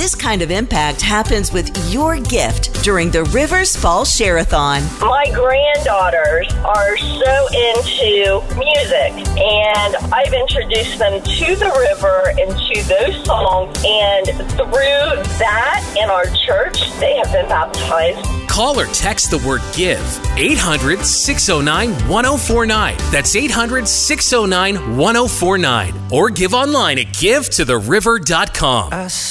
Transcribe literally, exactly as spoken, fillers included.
this kind of impact happens with your gift during the Rivers Fall Share-a-thon. My granddaughters are so into music, and I've introduced them to the river and to those songs, and through that in our church, they have been baptized. Call or text the word GIVE, eight hundred, six oh nine, one oh four nine. That's eight hundred, six oh nine, one oh four nine. Or give online at give to the river dot com.